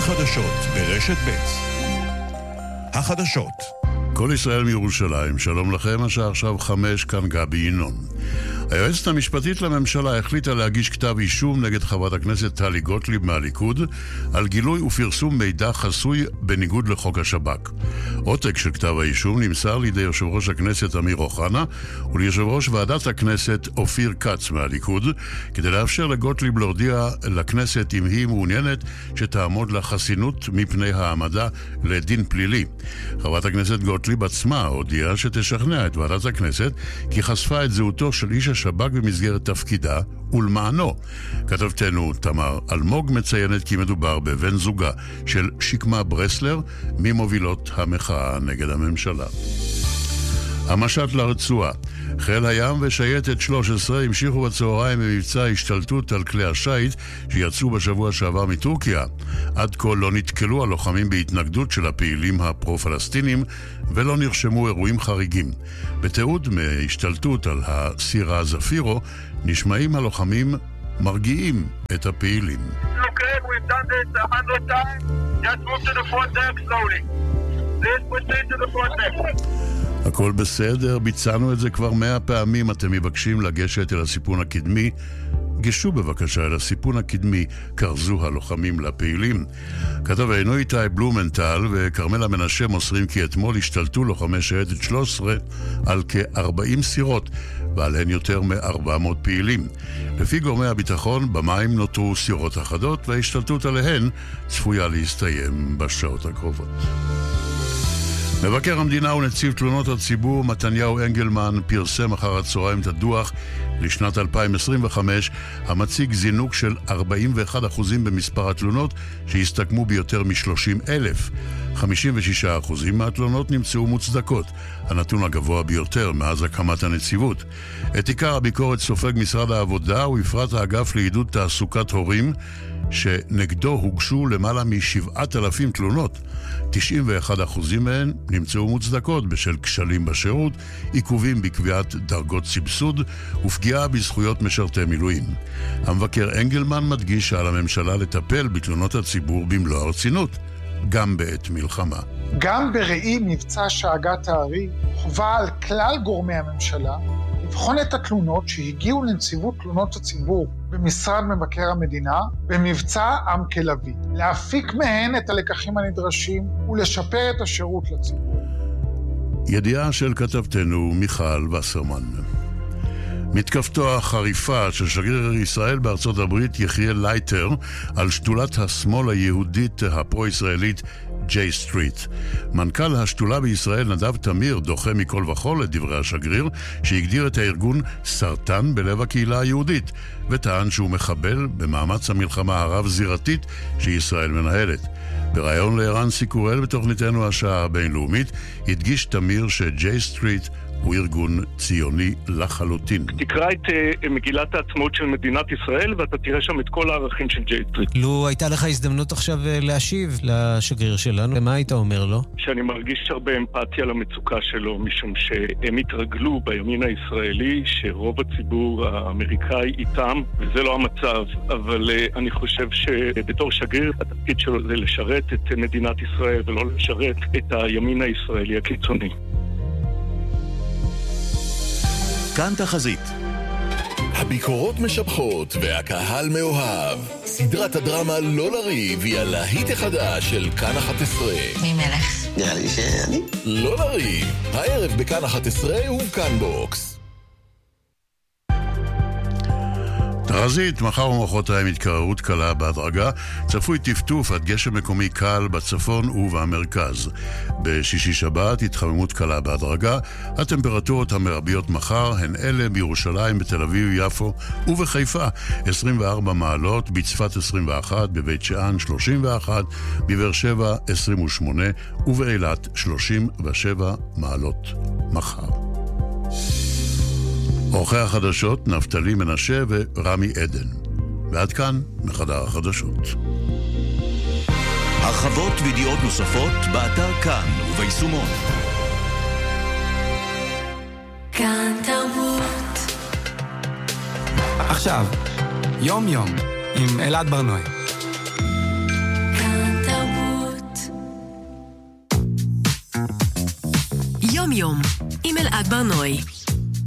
החדשות ברשת ב'. החדשות. כל ישראל מירושלים, שלום לכם, השעה עכשיו 5, כאן גבי ינון. היועצת המשפטית לממשלה החליטה להגיש כתב אישום נגד חברת הכנסת טלי גוטליב מהליכוד על גילוי ופרסום מידע חסוי בניגוד לחוק השב"כ. עותק של כתב האישום נמסר לידי יושב ראש הכנסת אמיר אוחנה וליושב ראש ועדת הכנסת אופיר כץ מהליכוד, כדי לאפשר לגוטליב להודיע לכנסת אם היא מעוניינת שתעמוד לה חסינות מפני העמדה לדין פלילי. חברת הכנסת גוטליב עצמה הודיעה שתשכנע את ועדת הכנסת כי חשפה את זהותו של איש השב"כ במסגרת תפקידה ולמענו. כתבתנו תמר אלמוג מציינת כי מדובר בבן זוגה של שקמה ברסלר ממובילות המחאה נגד הממשלה. המשט לרצועה. חיל הים ושייטת 13 המשיכו בצהריים במבצע השתלטות על כלי השיט שיצאו בשבוע שעבר מטורקיה. עד כה לא נתקלו הלוחמים בהתנגדות של הפעילים הפרו-פלסטינים ולא נרשמו אירועים חריגים. בתיעוד מהשתלטות על הסירה זפירו נשמעים הלוחמים מרגיעים את הפעילים. Okay, we've done this 100 times. Just move to the front deck slowly. Please proceed to the front deck. הכל בסדר, ביצענו את זה כבר 100 פעמים. אתם מבקשים לגשת אל הסיפון הקדמי, גשו בבקשה אל הסיפון הקדמי, קרזו הלוחמים לפעילים. כתבנו איתי בלומנטל וקרמלה מנשה מוסרים כי אתמול השתלטו לוחמי שייטת 13 על כ-40 סירות ועליהן יותר מ-400 פעילים. לפי גורמי הביטחון, במים נותרו סירות אחדות וההשתלטות עליהן צפויה להסתיים בשעות הקרובות. מבקר המדינה ונציב תלונות הציבור מתניהו אנגלמן פרסם אחר הצהריים את הדוח לשנת 2025 המציג זינוק של 41% במספר התלונות שהסתכמו ביותר מ-30,000. 56% מהתלונות נמצאו מוצדקות, הנתון הגבוה ביותר מאז הקמת הנציבות. את עיקר הביקורת סופג משרד העבודה ובפרט האגף לעידוד תעסוקת הורים, שנגדו הוגשו למעלה מ-7,000 תלונות. 91% מהן נמצאו מוצדקות בשל כשלים בשירות, עיכובים בקביעת דרגות סבסוד ופגיעה בזכויות משרתי מילואים. המבקר אנגלמן מדגיש שעל הממשלה לטפל בתלונות הציבור במלוא הרצינות, גם בעת מלחמה. גם בראי מבצע שאגת הארי חובה על כלל גורמי הממשלה לבחון את התלונות שהגיעו לנציבות תלונות הציבור במשרד מבקר המדינה במבצע עם כלבי, להפיק מהן את הלקחים הנדרשים ולשפר את השירות לציבור. ידיעה של כתבתנו מיכל וסרמן. מתקפתו החריפה של שגריר ישראל בארצות הברית יחיאל לייטר על שדולת השמאל היהודית הפרו-ישראלית ג'יי סטריט. מנכ"ל השדולה בישראל נדב תמיר דוחה מכל וכל את דברי השגריר שהגדיר את הארגון סרטן בלב הקהילה היהודית וטען שהוא מחבל במאמץ המלחמה הרב-זירתית שישראל מנהלת. בראיון לערן סיקורל בתוכניתנו השעה הבינלאומית הדגיש תמיר שג'יי סטריט הוא ארגון ציוני לחלוטין. תקרא את מגילת העצמאות של מדינת ישראל ואתה תראה שם את כל הערכים של ג'יי סטריט. לו הייתה לך הזדמנות עכשיו להשיב לשגריר שלנו, מה היית אומר לו? שאני מרגיש הרבה אמפתיה למצוקה שלו, משום שהם התרגלו בימין הישראלי שרוב הציבור האמריקאי איתם, וזה לא המצב. אבל אני חושב שבתור שגריר התפקיד שלו זה לשרת את מדינת ישראל ולא לשרת את הימין הישראלי הקיצוני. כאן תחזית. הביקורות משבחות והקהל מאוהב. סדרת הדרמה לא לריב היא הלהיט החדש של כאן 11. מי מלך? נראה לי שאני. לא לריב. הערב בכאן 11 הוא כאן בוקס. תחזית, מחר ומחרתיים התקררות קלה בהדרגה, צפוי טפטוף עד גשם מקומי קל בצפון ובמרכז. בשישי שבת התחממות קלה בהדרגה, הטמפרטורות המרביות מחר הן אלה בירושלים, בתל אביב, יפו ובחיפה 24 מעלות, בצפת 21, בבית שאן 31, בבאר שבע 28 ובאילת 37 מעלות מחר. עורכי החדשות נפתלי מנשה ורמי עדן. ועד כאן מחדר החדשות. הרחבות וידיעות נוספות באתר כאן וביישומון. כאן תרבות. עכשיו, יום יום עם אלעד ברנועי. כאן תרבות. יום יום עם אלעד ברנועי.